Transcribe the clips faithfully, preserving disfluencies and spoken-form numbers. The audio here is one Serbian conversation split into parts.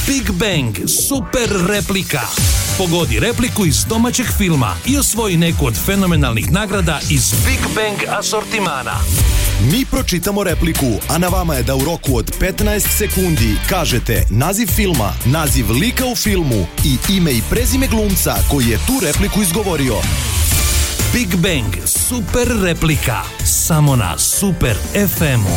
Big Bang super replika. Pogodi repliku iz domaćeg filma i osvoji neku od fenomenalnih nagrada iz Big Bang asortimana. Mi pročitamo repliku, a na vama je da u roku od petnaest sekundi kažete naziv filma, naziv lika u filmu i ime i prezime glumca koji je tu repliku izgovorio. Big Bang super replika. Samo na Super ef emu.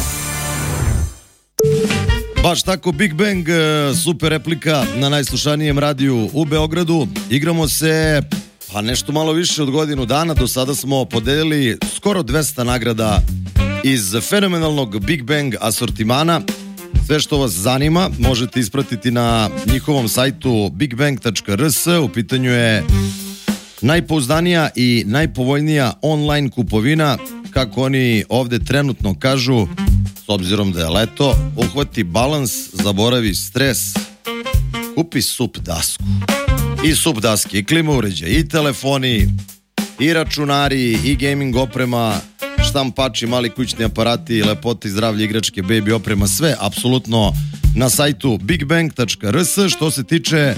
Baš tako, Big Bang super replika na najslušanijem radiju u Beogradu. Igramo se pa nešto malo više od godinu dana. Do sada smo podelili skoro dvesta nagrada iz fenomenalnog Big Bang asortimana. Sve što vas zanima možete ispratiti na njihovom sajtu big bang tačka r s. U pitanju je najpouzdanija i najpovoljnija online kupovina, kako oni ovde trenutno kažu, s obzirom da je leto. Uhvati balans, zaboravi stres, kupi sup dasku. I sup daske, i klima uređaj, i telefoni, i računari, i gaming oprema, štampači, mali kućni aparati, lepote i zdravlje, igračke, baby oprema, sve apsolutno na sajtu big bang tačka r s. Što se tiče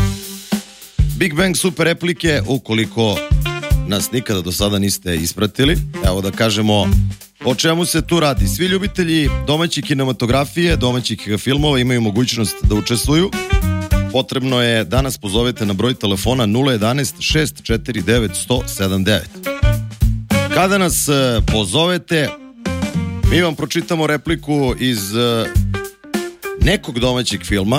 Big Bang super replike, ukoliko nas nikada do sada niste ispratili, evo da kažemo o čemu se tu radi. Svi ljubitelji domaće kinematografije, domaćih filmova imaju mogućnost da učestvuju. Potrebno je da nas pozovete na broj telefona nula jedanaest šest četiri devet sto sedamdeset devet. Kada nas pozovete, mi vam pročitamo repliku iz nekog domaćeg filma.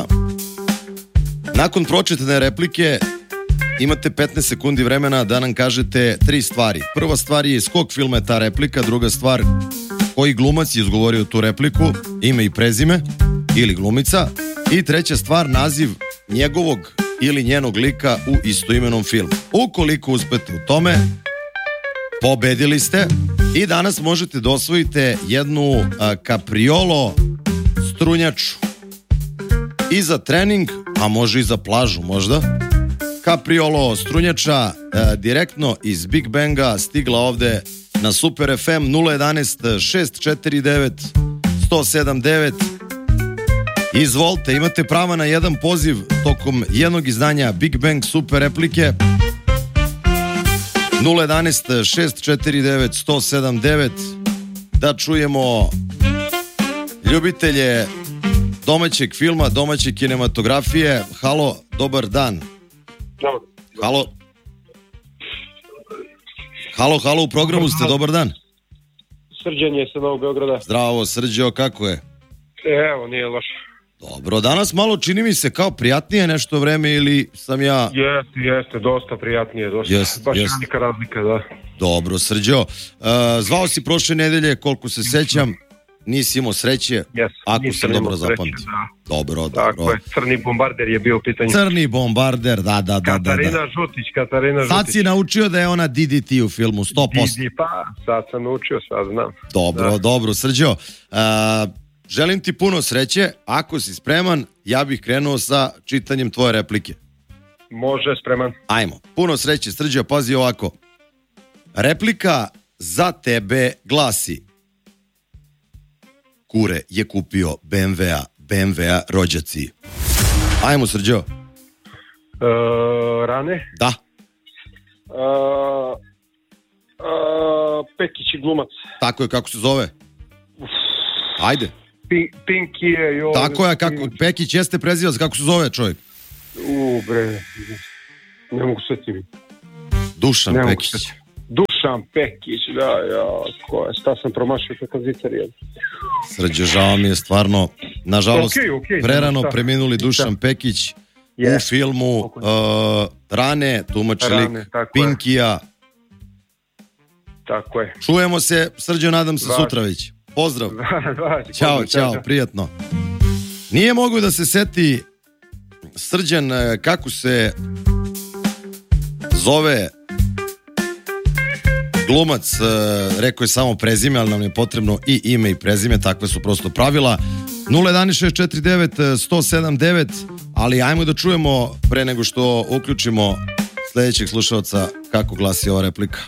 Nakon pročitane replike imate petnaest sekundi vremena da nam kažete tri stvari. Prva stvar je iz kog filma je ta replika, druga stvar koji glumac je izgovorio tu repliku, ime i prezime ili glumica, i treća stvar naziv njegovog ili njenog lika u istoimenom filmu. Ukoliko uspete u tome, pobedili ste i danas možete da osvojite jednu a, kapriolo strunjaču i za trening, a može i za plažu možda. Kapriolo strunjača e, direktno iz Big Banga stigla ovde na Super ef em nula jedanaest šest četiri devet sto sedam devet. Izvolite, imate prava na jedan poziv tokom jednog izdanja Big Bang super replike nula jedanaest šest četiri devet sto sedam devet. Da čujemo ljubitelje domaćeg filma, domaće kinematografije. Halo, dobar dan. Halo. Halo, halo, u programu ste, dobar dan. Srđan je sa Novog Beograda. Zdravo, Srđo, kako je? Evo, nije loše. Dobro, danas malo čini mi se kao prijatnije nešto vreme ili sam ja... Jeste, jeste, dosta prijatnije, dosta. Jest, baš jest. velika razlika, da. Dobro, Srđo. Uh, zvao si prošle nedelje, koliko se sećam, nisi imao sreće, yes, ako sam dobro sreće, zapamtio. da. Dobro, Tako dobro. je, crni bombarder je bio u pitanju. Crni bombarder, da, da, da. Katarina da, da. Žutić, Katarina Žutić. Sad si naučio da je ona D D T u filmu, sto posto. D D, pa, sad sam naučio, sad znam. Dobro, da. dobro, Srđo. Uh, želim ti puno sreće. Ako si spreman, ja bih krenuo sa čitanjem tvoje replike. Može, spreman. Ajmo, puno sreće, Srđo, pazi ovako. Replika za tebe glasi: Kure je kupio B M W-a, B M W-a rođaci. Ajmo, Srđo. Uh, rane? Da. Uh, uh, Pekić i glumac. Tako je, kako se zove? Ajde. Pink, Pinky je... Jo, Tako je, kako, Pekić jeste preziva, kako se zove čovjek? U, bre, ne mogu setiti mi. Dušan ne Pekić. Dušan Pekić, da, ja, ko je, šta sam promašio kako zicar je. Srđo, žao mi je stvarno, nažalost, okay, okay, prerano šta? preminuli Dušan šta? Pekić yes. u filmu uh, Rane, tumači lik Pinkija. Tako je. Čujemo se, Srđo, nadam se Važi. sutra već. Pozdrav. Važi, ćao, pozdrav, ćao, čao. prijatno. Nije mogu da se seti Srđan kako se zove glumac, rekao je samo prezime, ali nam je potrebno i ime i prezime, takve su prosto pravila. nula jedanaest šest četiri devet sto sedam devet, ali ajmo da čujemo pre nego što uključimo sledećeg slušalca kako glasi ova replika.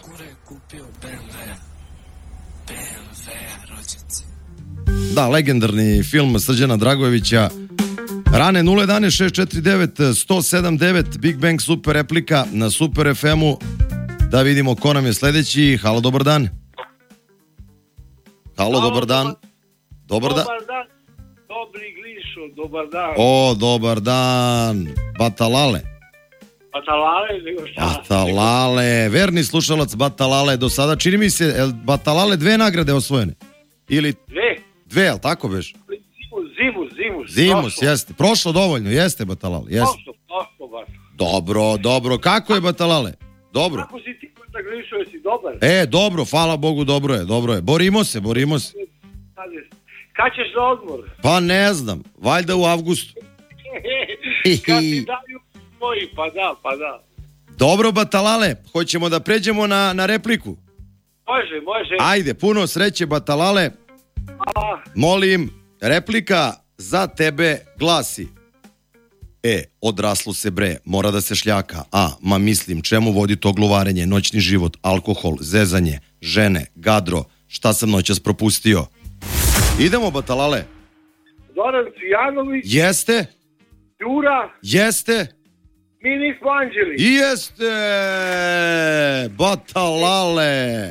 Da, legendarni film Srđana Dragojevića Rane nula jedan šest četiri devet jedan sedam devet, Big Bang super replika na Super ef emu. Da vidimo ko nam je sledeći. Halo, dobar dan. Halo, Halo dobar dan. Dobar, dobar dan. dan. Dobri Glišo, dobar dan. O, dobar dan. Batalale. Batalale, nego šta? Batalale, verni slušalac Batalale. Do sada čini mi se, el, Batalale dve nagrade osvojene. Ili... Dve? Dve, jel tako beš? Zimus, zimus. Zimus, jeste. Prošlo dovoljno, jeste Batalale, jeste. Prošlo, prošlo baš. Dobro, dobro. Kako je Batalale? Dobro. Kako si ti kod Glišo, jesi dobar? E, dobro, hvala Bogu, dobro je, dobro je. Borimo se, borimo se. Kad ćeš za odmor? Pa ne znam, valjda u avgustu. Kad ti daju moji, pa da, pa da. Dobro, Batalale, hoćemo da pređemo na, na repliku? Može, može. Ajde, puno sreće, Batalale. Hvala. Molim, replika za tebe glasi: E, odraslo se bre, mora da se šljaka. A, ma mislim, čemu vodi to gluvarenje, noćni život, alkohol, zezanje, žene, gadro, šta sam noćas propustio? Idemo, Batalale. Zoran Cvijanović. Jeste? Đura. Jeste? Mi nismo anđeli. Jeste! Batalale.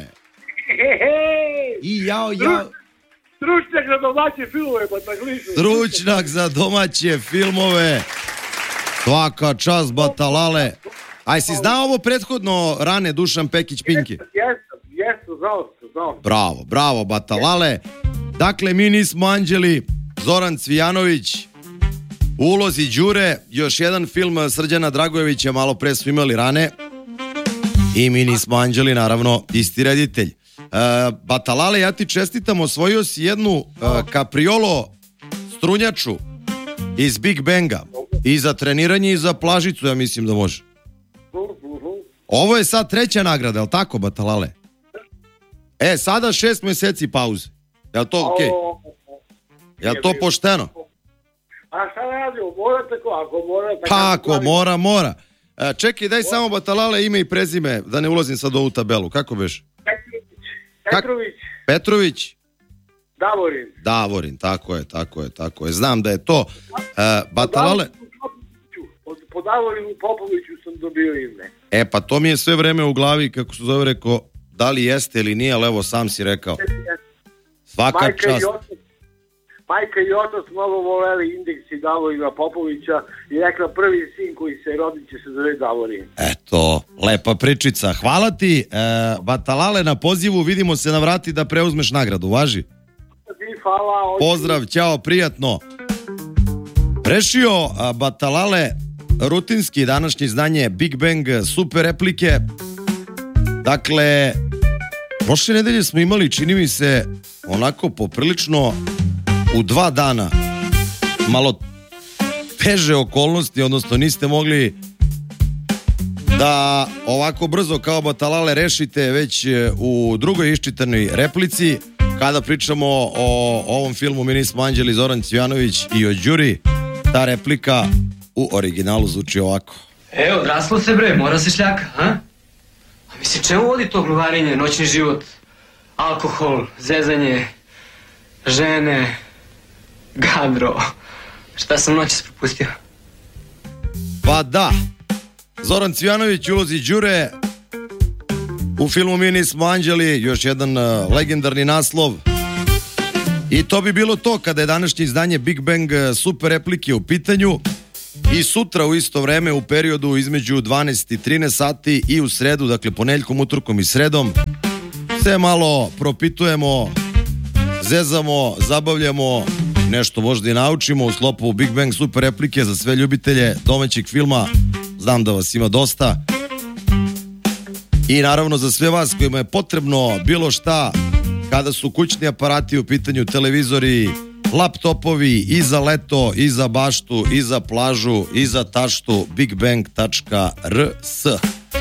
I jao, jao. Stručnjak za domaće filmove, Bataglišu. Stručnjak za domaće filmove. Svaka čast, Batalale. Aj, si znao ovo prethodno, Rane, Dušan Pekić Pinki? Jesam, jesam, znao sam, znao. Bravo, bravo, Batalale. Dakle, mi nismo anđeli. Zoran Cvijanović u ulozi Đure. Još jedan film Srđana Dragojevića, malo pre smo imali Rane. I mi nismo anđeli, naravno, isti reditelj. Uh, Batalale, ja ti čestitam, osvojio si jednu uh, kapriolo strunjaču iz Big Banga. I za treniranje i za plažicu, ja mislim da može. Ovo je sad treća nagrada, je li tako, Batalale? E, sada šest meseci pauze. Je li to okej? Okay? Je li to pošteno? A šta radimo, mora tako, ako mora... Pa ako mora, mora. E, čekaj, daj samo, Batalale, ime i prezime, da ne ulazim sad u ovu tabelu. Kako beš? Petrović. Petrović? Davorin. Davorin, tako je, tako je, tako je. Znam da je to. E, Batalale... Po Davorinu Popoviću sam dobio ime. E, pa to mi je sve vreme u glavi, kako se zove, rekao, da li jeste ili nije, ali evo, sam si rekao. Svaka Majka čast. I otac, majka i otac mnogo voleli indeksi Davorina Popovića i rekla prvi sin koji se rodi će se zove Davorin. Eto, lepa pričica. Hvala ti, e, Batalale, na pozivu, vidimo se na vrati da preuzmeš nagradu, važi? Hvala. Pozdrav, ćao, prijatno. Rešio a, Batalale rutinski današnje izdanje Big Bang super replike. Dakle, prošle nedelje smo imali, čini mi se, onako poprilično u dva dana malo teže okolnosti, odnosno niste mogli da ovako brzo kao Batalale rešite već u drugoj iščitanoj replici. Kada pričamo o ovom filmu Mi nismo anđeli, Zoran Cvijanović i o Đuri, ta replika u originalu zvuči ovako. E, odraslo se bre, mora se šljaka, a? A misli, čemu vodi to gluvarenje, noćni život, alkohol, zezanje, žene, gadro, šta sam noćas propustio? Pa da, Zoran Cvijanović u ulozi Đure u filmu Mi nismo anđeli, još jedan uh, legendarni naslov. I to bi bilo to kada je današnje izdanje Big Bang super replike u pitanju. I sutra u isto vreme u periodu između dvanaest i trinaest sati i u sredu, dakle ponedeljkom, utorkom i sredom, sve malo propitujemo, zezamo, zabavljamo, nešto možda i naučimo u sklopu Big Bang super replike za sve ljubitelje domaćeg filma. Znam da vas ima dosta. I naravno za sve vas kojima je potrebno bilo šta kada su kućni aparati u pitanju, televizori, laptopovi, i za leto, i za baštu, i za plažu, i za taštu, bigbang tačka r s.